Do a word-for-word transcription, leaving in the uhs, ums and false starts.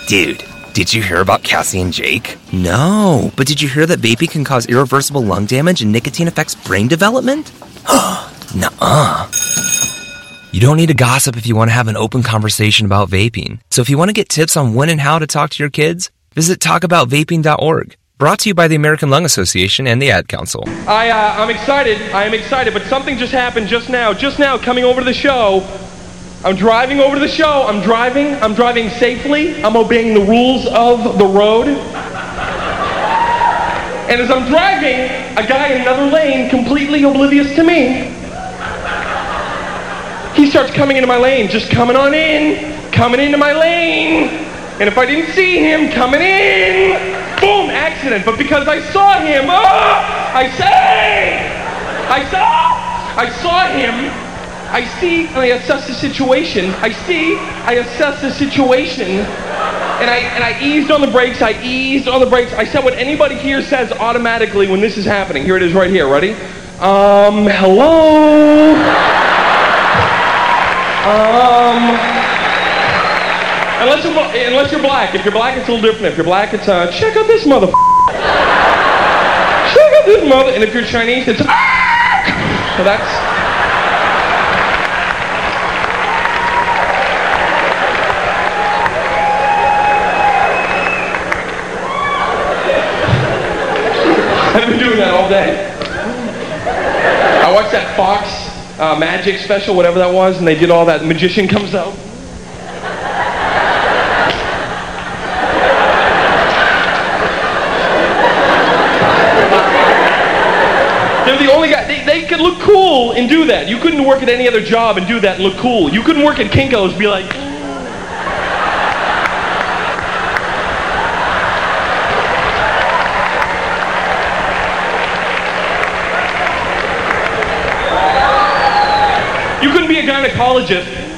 Dude, did you hear about Cassie and Jake? No, but did you hear that vaping can cause irreversible lung damage and nicotine affects brain development? Nuh-uh. You don't need to gossip if you want to have an open conversation about vaping. So if you want to get tips on when and how to talk to your kids, visit talk about vaping dot org. Brought to you by the American Lung Association and the Ad Council. I, uh, I'm excited. I am excited, but something just happened just now. Just now, coming over to the show. I'm driving over to the show. I'm driving. I'm driving safely. I'm obeying the rules of the road. And as I'm driving, a guy in another lane, completely oblivious to me, he starts coming into my lane, just coming on in, coming into my lane. And if I didn't see him coming in, boom, accident. But because I saw him, oh, I say, I saw, I saw him, I see, and I assess the situation. I see, I assess the situation, and I and I eased on the brakes. I eased on the brakes. I said what anybody here says automatically when this is happening. Here it is right here. Ready? Um, hello. Um, unless you're, unless you're black. If you're black, it's a little different. If you're black, it's, uh, check out this mother. Check out this mother. And if you're Chinese, it's, ah! So that's, I've been doing that all day. I watched that Fox uh, Magic special, whatever that was, and they did all that. The magician comes out. They're the only guy. They, they could look cool and do that. You couldn't work at any other job and do that and look cool. You couldn't work at Kinko's and be like. You couldn't be a gynecologist